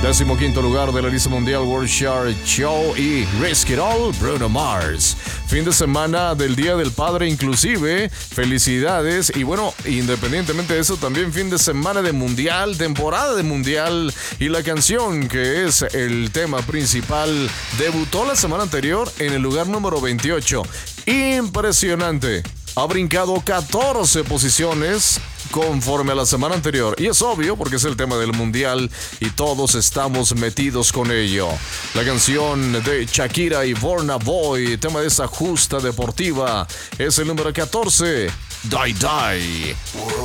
15º lugar de la lista mundial World Chart Show y Risk It All, Bruno Mars. Fin de semana del Día del Padre inclusive, felicidades. Y bueno, independientemente de eso, también fin de semana de mundial, temporada de mundial. Y la canción que es el tema principal debutó la semana anterior en el lugar número 28. Impresionante. Ha brincado 14 posiciones conforme a la semana anterior. Y es obvio porque es el tema del mundial y todos estamos metidos con ello. La canción de Shakira y Burna Boy, tema de esa justa deportiva, es el número 14, Die Die.